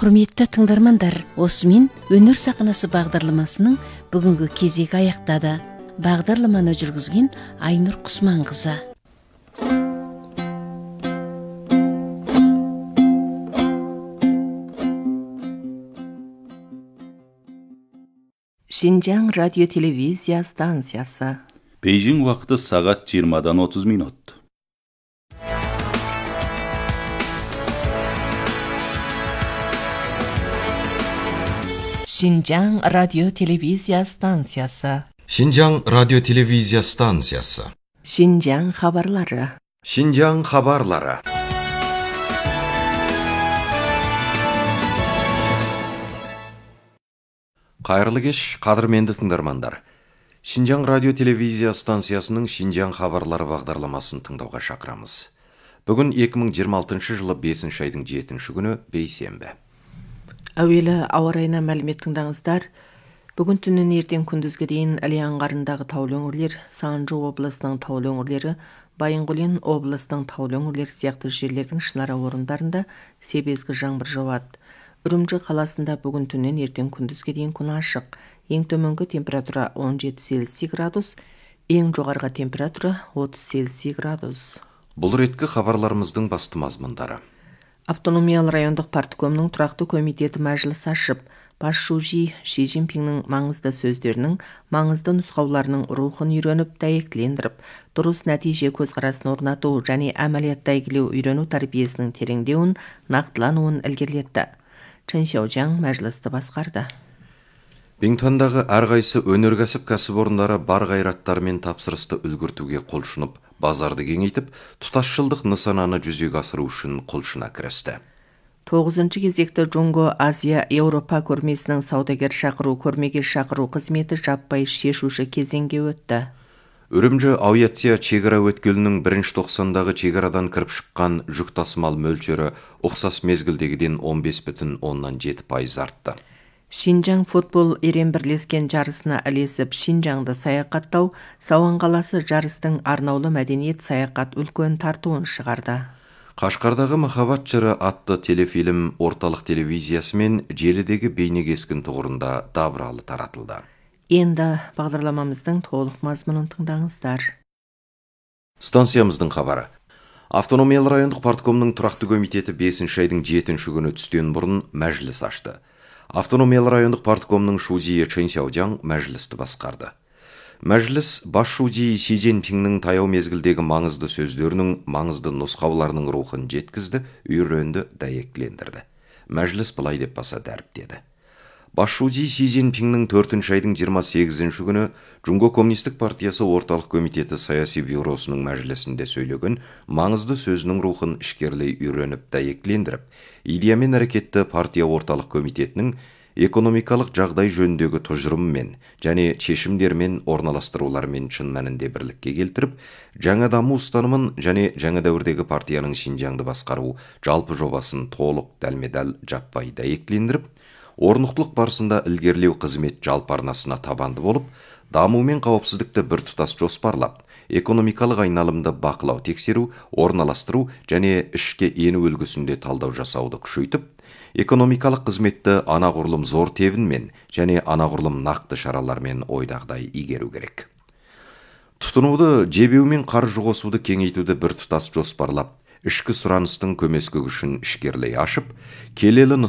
Құрметті тыңдармандар, осымен Өнер сахнасы бағдарламасының бүгінгі кезегі аяқтады. Бағдарламаны жүргізген Айнұр Құсманқызы. Шинжаң радио-телевизия станциясы. Бейжің уақыты сағат 20-дан 30 минут. Шинжаң радио-телевизия станциясы. Шинжаң радио-телевизия станциясы. Шинжаң хабарлары. Шинжаң хабарлары. Қайырлы кеш, қадірменді тыңдармандар. Шинжаң радио-телевизия станциясының Шинжаң хабарлары бағдарламасын тыңдауға шақырамыз. Бүгін 2026 жылы 5 айдың 7 күні бейсенбі. Әуелі ауа райына мәлімет тыңдаңыздар. Бүгін түннен ертең күндізге дейін Іле аңғарындағы таулы өңірлер, Санжу облысының таулы өңірлері, Байынғолин облысының таулы өңірлері сияқты жерлердің шынара орындарында себезгі жаңбыр жауады. Үрімжі қаласында бүгін түннен ертең күндізге дейін күн ашық. Ең төменгі температура 17 Цельсий градус, ең жоғарғы температура 30 Цельсий градус. Бұл реткі хабарларымыздың басты мазмұндары. Автономиялы райондық парткомның тұрақты комитеті мәжіліс ашып, бас шужи Ши Цзиньпиннің маңызды сөздерінің, маңызды нұсқауларының рухын үйреніп, дәйектілендіріп, дұрыс нәтиже көзқарасын орнату және әмәлиятта игілеу үйрену тәрбиесінің тереңдеуін, нақтылануын ілгерілетті. Чен Сяожаң мәжілісті басқарды. Бингтондағы әрқайсы өнеркәсіп кәсіпорындары бар ғайраттарымен тапсырысты үлгіртуге құлшынып, базарды кеңейтіп, тұтасшылдық нысананы жүзеге асыру үшін құлшына кірісті. 9-шы кезекті Джунго Азия Еуропа көрмесінің саудагер шақыру, көрмеге шақыру қызметі жаппай шешуші кезеңге өтті. Үрімжі авиация чегара өткелінің 1-90-дағы чегарадан кіріп шыққан жүк тасымал мөлшері ұқсас мезгілдегіден 15,7% артты. Шинжаң футбол ерен бірлескен жарысына ілесіп, Шинжаңды саяхаттау, Сауан қаласы жарыстың арнаулы мәдениет саяхат үлкен тартуын шығарды. Қашқардағы махаббат жыры атты телефильм орталық телевизиясы мен желідегі бейнекескен тұғырында дабыралы таратылды. Енді бағдарламамыздың толық мазмұнын тыңдаңыздар. Станциямыздың хабары. Автономиялы райондық парткомның тұрақты комитеті 5 айдың 7 күні түстен бұрын мәжіліс ашты. Автономиялы райондық парткомның шудиі Чен Сяожаң мәжілісті басқарды. Мәжіліс бас шудиі Ши Цзиньпиннің таяу мезгілдегі маңызды сөздерінің, маңызды нұсқауларының рухын жеткізді, үйренді, дәйектілендірді. Мәжіліс былай деп баса дәріптеді. Бас шудиі Ши Цзиньпиннің 4 айдың 28 күні Джунго Коммунистік партиясы орталық комитеті саяси бюросының мәжілісінде сөйлеген маңызды сөзінің рухын ішкерлей үйреніп, дәйектілендіріп, идеямен әрекетті партия орталық комитетінің экономикалық жағдай жөніндегі тұжырымымен және шешімдермен орналастырулармен шын мәнінде бірлікке келтіріп, жаңа даму ұстанымын және жаңа дәуірдегі партияның Шинжаңды басқару жалпы жобасын толық дәлме-дәл жаппай дәйектілендіріп, орнықтылық барысында ілгерілеу қызмет жалпы арнасына табанды болып, даму мен қауіпсіздікті біртұтас жоспарлап, экономикалық айналымды бақылау тексеру, орналастыру және ішке ену үлгісінде талдау жасауды күшейтіп, экономикалық қызметті анағұрлым зор тебінмен және анағұрлым нақты шаралармен ойдағыдай игеру керек. Тұтынуды, жебеу мен қаржы қосуды кеңейтуді біртұтас жоспарлап, ішкі сұраныстың көмескі күшін ішкерлей ашып, келелі